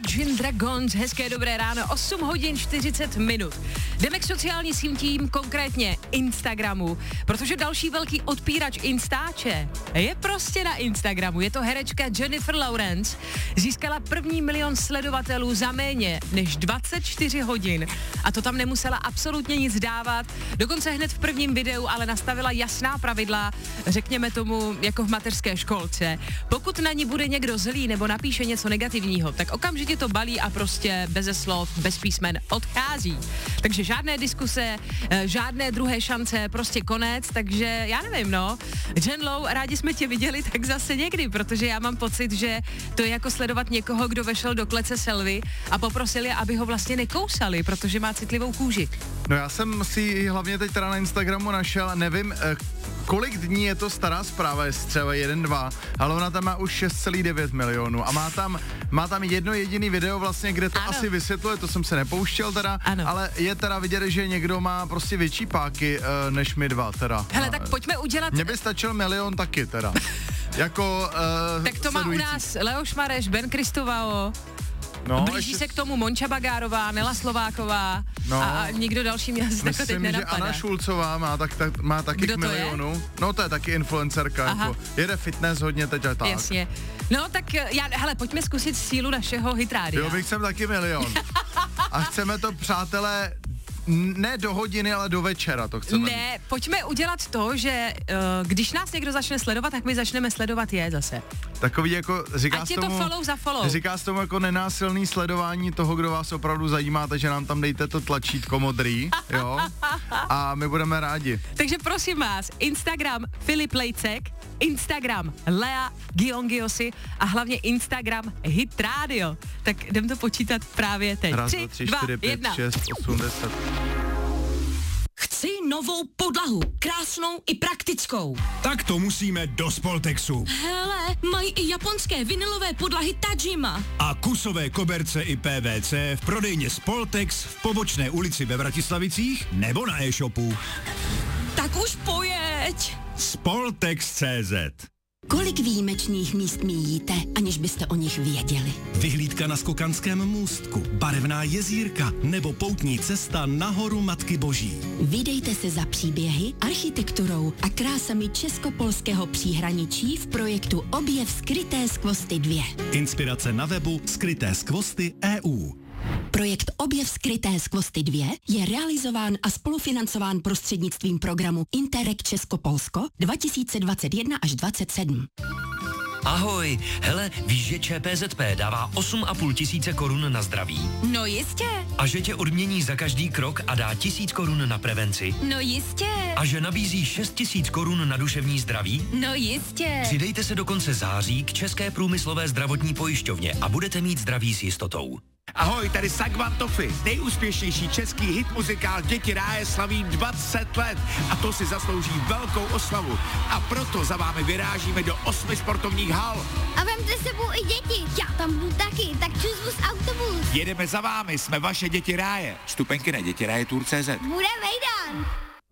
Imagine Dragons, hezké dobré ráno, 8 hodin 40 minut. Jdeme k sociálním sítím, konkrétně Instagramu, protože další velký odpírač Instače je prostě na Instagramu. Je to herečka Jennifer Lawrence, získala 1. milion sledovatelů za méně než 24 hodin a to tam nemusela absolutně nic dávat, dokonce hned v prvním videu ale nastavila jasná pravidla, řekněme tomu jako v mateřské školce. Pokud na ní bude někdo zlý nebo napíše něco negativního, tak okamžitě to balí a prostě beze slov, bez písmen odchází. Takže žádné diskuse, žádné druhé šance, prostě konec, takže já nevím, no. Jen Low, rádi jsme tě viděli tak zase někdy, protože já mám pocit, že to je jako sledovat někoho, kdo vešel do klece selvy a poprosili, aby ho vlastně nekousali, protože má citlivou kůži. No já jsem si hlavně teď teda na Instagramu našel, nevím, kolik dní je to stará zpráva, je třeba 1, 2, ale ona tam má už 6,9 milionů a má tam jedno jediný video vlastně, kde to asi vysvětluje, to jsem se nepouštěl teda, ale je teda vidět, že někdo má prostě větší páky než my dva teda. Hele, tak pojďme udělat... Mně by stačil 1 milion taky teda. Jako tak to má u nás Leoš Mareš, Ben Kristovao. No, blíží se k tomu Monča Bagárová, Nela Slováková a nikdo další mě asi takhle teď nenapadá. Myslím, že Anna Šulcová má taky k milionu. No to je taky influencerka, jako jede fitness hodně teď a tak. Jasně. No tak hele, pojďme zkusit sílu našeho hitrádia. Jo, bych jsem taky milion. A chceme to, přátelé, ne do hodiny, ale do večera to chceme. Ne, pojďme udělat to, že když nás někdo začne sledovat, tak my začneme sledovat je zase. Takový jako, říká se tomu, follow za follow. Říká se tomu jako nenásilný sledování toho, kdo vás opravdu zajímá, takže nám tam dejte to tlačítko modrý, jo, a my budeme rádi. Takže prosím vás, Instagram Filip Lejcek, Instagram Lea Giongiosi a hlavně Instagram Hit Radio. Tak jdem to počítat právě teď. 1, 2, 3, 4, 5, 6, 8, 10. Chci novou podlahu, krásnou i praktickou. Tak to musíme do Spoltexu. Hele, mají i japonské vinylové podlahy Tajima. A kusové koberce i PVC v prodejně Spoltex v Pobočné ulici ve Vratislavicích nebo na e-shopu. Tak už pojeď. Spoltex.cz. Kolik výjimečných míst míjíte, aniž byste o nich věděli? Vyhlídka na Skokanském můstku, barevná jezírka nebo poutní cesta na horu Matky Boží. Vydejte se za příběhy, architekturou a krásami českopolského příhraničí v projektu Objev skryté skvosty 2. Inspirace na webu Skryté skvosty EU. Projekt Objev skryté skvosty 2 je realizován a spolufinancován prostřednictvím programu Interreg Česko-Polsko 2021 až 2027. Ahoj, hele, víš, že ČPZP dává 8,5 tisíce korun na zdraví? No jistě. A že tě odmění za každý krok a dá 1000 korun na prevenci? No jistě. A že nabízí 6 000 korun na duševní zdraví? No jistě. Přidejte se do konce září k České průmyslové zdravotní pojišťovně a budete mít zdraví s jistotou. Ahoj, tady Sagvan Toffy, nejúspěšnější český hit muzikál Děti ráje slaví 20 let a to si zaslouží velkou oslavu. A proto za vámi vyrážíme do 8 sportovních hal. A vemte sebou i děti, já tam budu taky, tak čus bus autobus. Jedeme za vámi, jsme vaše Děti ráje. Vstupenky na dětiraje.cz. Bude vejdán.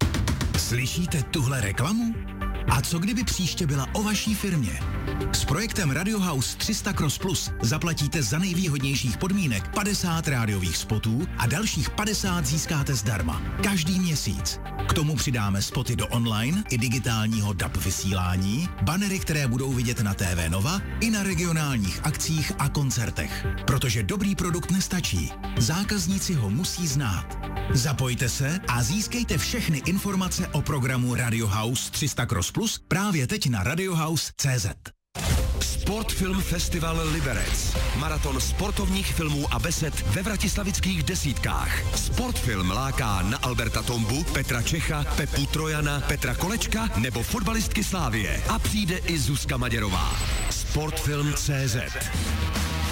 Slyšíte tuhle reklamu? A co kdyby příště byla o vaší firmě? S projektem Radio House 300 Cross Plus zaplatíte za nejvýhodnějších podmínek 50 rádiových spotů a dalších 50 získáte zdarma. Každý měsíc. K tomu přidáme spoty do online i digitálního DAB vysílání, banery, které budou vidět na TV Nova i na regionálních akcích a koncertech. Protože dobrý produkt nestačí. Zákazníci ho musí znát. Zapojte se a získejte všechny informace o programu Radio House 300 Cross Plus právě teď na radiohouse.cz. Sportfilm Festival Liberec. Maraton sportovních filmů a besed ve vratislavických desítkách. Sportfilm láká na Alberta Tombu, Petra Čecha, Pepu Trojana, Petra Kolečka nebo fotbalistky Slávie. A přijde i Zuzka Maděrová. Sportfilm.cz.